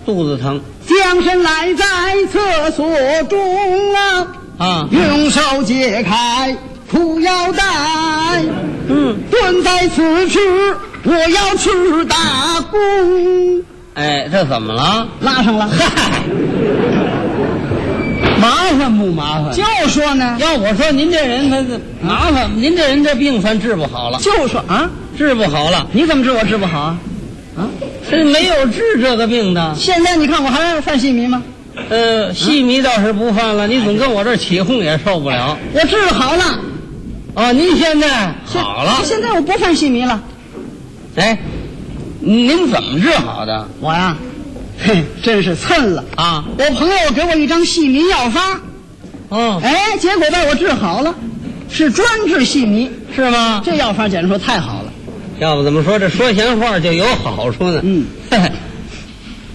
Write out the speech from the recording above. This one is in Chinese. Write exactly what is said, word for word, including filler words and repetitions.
肚子疼。 将身来在厕所中啊啊， 用手解开裤腰带， 嗯， 蹲在此时我要吃大功。 哎，这怎么了？ 拉上了。 嗨，麻烦不麻烦？ 就说呢， 要我说您这人他是麻烦，您这人这病算治不好了。 就说啊， 治不好了。 你怎么治我治不好啊？啊， 是没有治这个病的。 现在你看我还犯戏迷吗？ 呃，戏迷倒是不犯了，你总跟我这儿起哄也受不了。 我治好了。 哦，您现在好了？ 现在我不犯戏迷了。 哎，您怎么治好的？ 我呀，嘿，真是蹭了啊！ 我朋友给我一张戏迷药方， 哦， 哎，结果把我治好了，是专治戏迷， 是吗？ 这药方简直说太好了。 要不怎么说这说闲话就有好处呢？ 嗯，